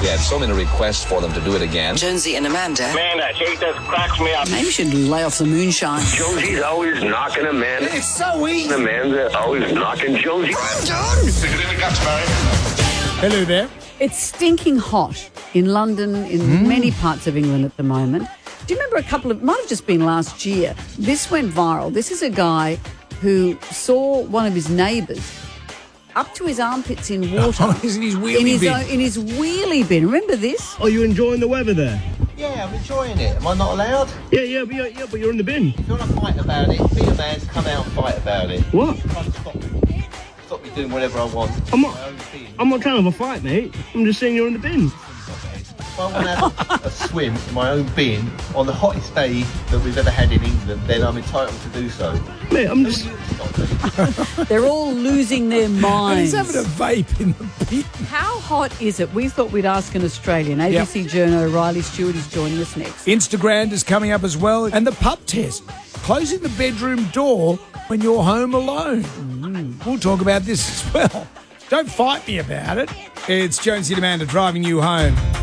We had so many requests for them to do it again. Jonesy and Amanda. Man, that shit just cracks me up. Maybe you should lay off the moonshine. Jonesy's always knocking Amanda. It's so easy. Amanda's always knocking Jonesy. Stick it in the guts, Barry. Hello there. It's stinking hot in London, in many parts of England at the moment. Do you remember might have just been last year, this went viral. This is a guy who saw one of his neighbours up to his armpits in water. Oh, he's in his wheelie bin. In his wheelie bin. Remember this? Are you enjoying the weather there? Yeah, I'm enjoying it. Am I not allowed? Yeah, but you're in the bin. If you want to fight about it, be a man, come out and fight about it. What? Try to stop me doing whatever I want. I'm My own bin. not trying to have a fight, mate. I'm just saying you're in the bin. If I want to have a swim in my own bin on the hottest day that we've ever had in England, then I'm entitled to do so. Mate, I'm just... They're all losing their minds. He's having a vape in the bin. How hot is it? We thought we'd ask an Australian. ABC journo Riley Stewart is joining us next. Instagram is coming up as well. And the pup test. Closing the bedroom door when you're home alone. We'll talk about this as well. Don't fight me about it. It's Jonesy and Amanda driving you home.